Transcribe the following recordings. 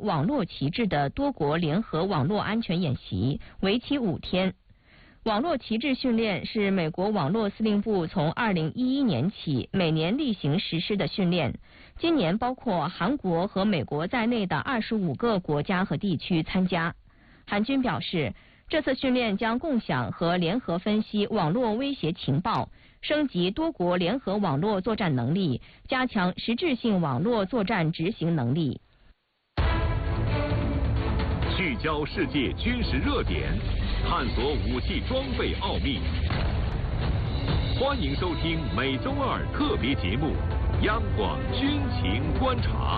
网络旗帜的多国联合网络安全演习，为期5天。网络旗帜训练是美国网络司令部从2011年起每年例行实施的训练。今年包括韩国和美国在内的25个国家和地区参加。韩军表示，这次训练将共享和联合分析网络威胁情报，升级多国联合网络作战能力，加强实质性网络作战执行能力。 聚焦世界军事热点，探索武器装备奥秘。欢迎收听每周二特别节目《央广军情观察》。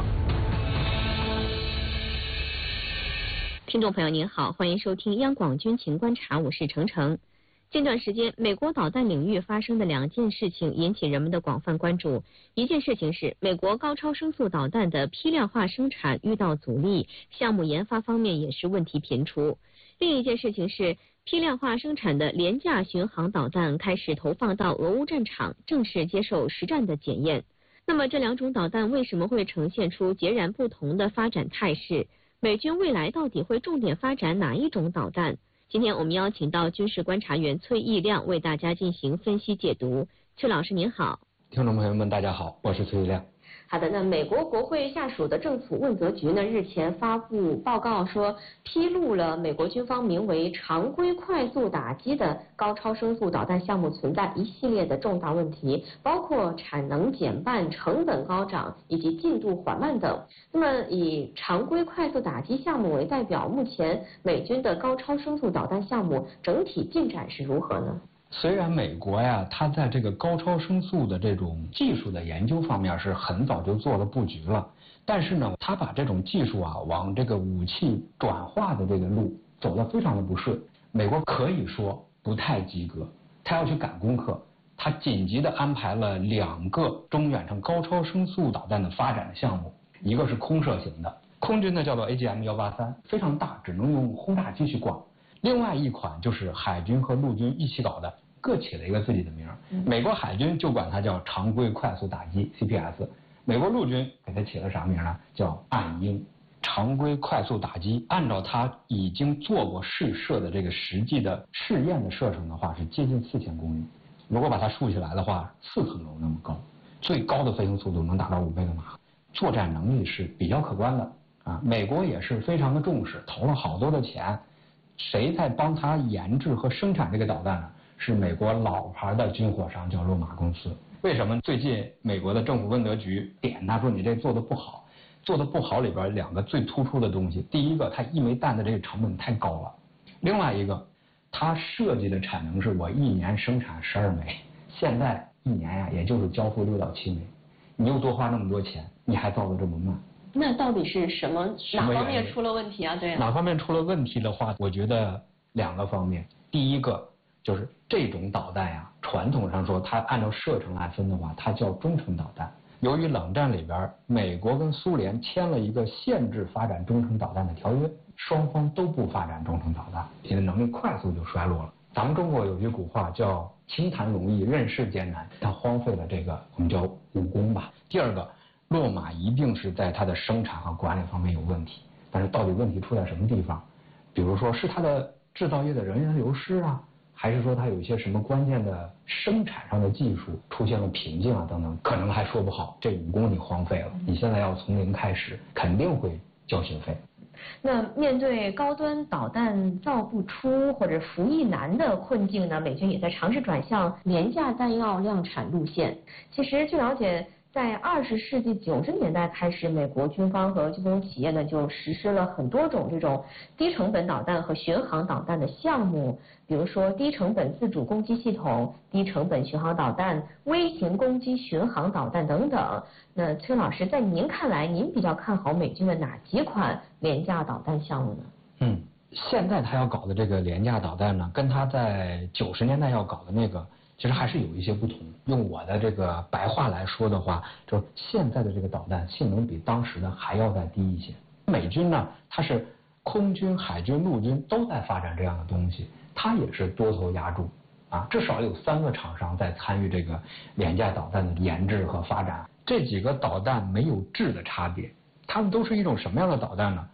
听众朋友您好，欢迎收听央广军情观察，我是程程。近段时间，美国导弹领域发生的2件事情引起人们的广泛关注。一件事情是美国高超声速导弹的批量化生产遇到阻力，项目研发方面也是问题频出。另一件事情是批量化生产的廉价巡航导弹开始投放到俄乌战场，正式接受实战的检验。那么这2种导弹为什么会呈现出截然不同的发展态势？美军未来到底会重点发展哪一种导弹？今天我们邀请到军事观察员崔义亮为大家进行分析解读。崔老师您好。 听众朋友们大家好，我是崔义亮。 好的，那美国国会下属的政府问责局呢，日前发布报告说，披露了美国军方名为常规快速打击的高超声速导弹项目存在一系列的重大问题，包括产能减半、成本高涨以及进度缓慢等。那么以常规快速打击项目为代表，目前美军的高超声速导弹项目整体进展是如何呢？ 虽然美国呀，它在这个高超声速的这种技术的研究方面是很早就做了布局了，但是呢，它把这种技术啊往这个武器转化的这个路走得非常的不顺。美国可以说不太及格，它要去赶功课，它紧急的安排了2个中远程高超声速导弹的发展的项目，一个是空射型的，空军呢叫做 AGM-183，非常大，只能用轰炸机去挂。另外一款就是海军和陆军一起搞的，各起了一个自己的名。美国海军就管它叫常规快速打击 CPS， 美国陆军给它起了啥名呢？叫暗鹰。常规快速打击按照它已经做过试射的这个实际的试验的射程的话，是接近4000公里。如果把它竖起来的话，4层楼那么高，最高的飞行速度能达到5倍的马赫，作战能力是比较可观的啊。美国也是非常的重视，投了好多的钱。谁在帮他研制和生产这个导弹呢？是美国老牌的军火商，叫洛马公司。为什么最近美国的政府问责局点他说你这做的不好？做的不好里边2个最突出的东西，第一个，它1枚弹的这个成本太高了；另外一个，它设计的产能是我1年生产12枚，现在1年呀也就是交付6到7枚，你又多花那么多钱，你还造得这么慢。 那到底是哪方面出了问题啊？对， 哪方面出了问题的话，我觉得2个方面。第一个就是这种导弹呀，传统上说它按照射程来分的话，它叫中程导弹。由于冷战里边，美国跟苏联签了一个限制发展中程导弹的条约，双方都不发展中程导弹，你的能力快速就衰落了。咱们中国有句古话叫清谈容易，任事艰难，它荒废了这个我们叫武功吧。第二个，洛马一定是在它的生产和管理方面有问题，但是到底问题出在什么地方？比如说是它的制造业的人员流失啊，还是说它有一些什么关键的生产上的技术出现了瓶颈啊等等，可能还说不好。这武功你荒废了，你现在要从零开始，肯定会交学费。 那面对高端导弹造不出或者服役难的困境呢，美军也在尝试转向廉价弹药量产路线。其实据了解，在20世纪90年代开始，美国军方和军工企业呢就实施了很多种这种低成本导弹和巡航导弹的项目，比如说低成本自主攻击系统、低成本巡航导弹、微型攻击巡航导弹等等。那崔老师，在您看来，您比较看好美军的哪几款廉价导弹项目呢？ 现在他要搞的这个廉价导弹呢，跟他在90年代要搞的那个其实还是有一些不同。用我的这个白话来说的话，就是现在的这个导弹性能比当时的还要再低一些。美军呢，它是空军、海军、陆军都在发展这样的东西，它也是多头压住啊，至少有3个厂商在参与这个廉价导弹的研制和发展。这几个导弹没有质的差别，它们都是一种什么样的导弹呢？